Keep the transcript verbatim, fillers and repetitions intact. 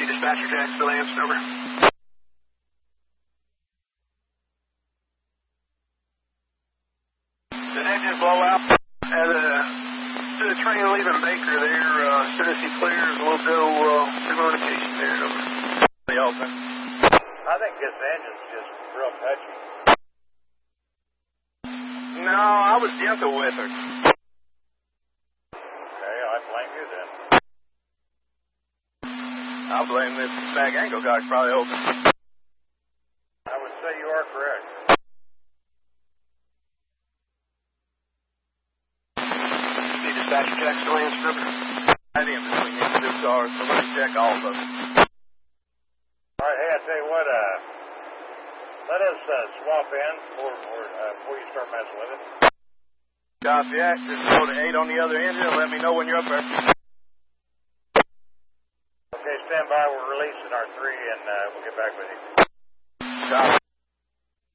Dispatcher, Jacksonville, Amps, over. Did that just blow out? At a, to the train leaving Baker there, uh, as soon as he clears, we'll go uh, communication there, over. The open. I think this engine's just real touchy. No, I was gentle with her. Okay, I blame you then. I blame this back ankle guy's probably open. I would say you are correct. Need Dispatcher, Jacksonville, Amps, over. I am between these two cars, so let's check all of them. All right, hey, I tell you what, uh, let us uh, swap in before, before, uh, before you start messing with it. Copy that. Just go to eight on the other engine and let me know when you're up there. Okay, stand by. We're releasing our three, and uh, we'll get back with you. Copy.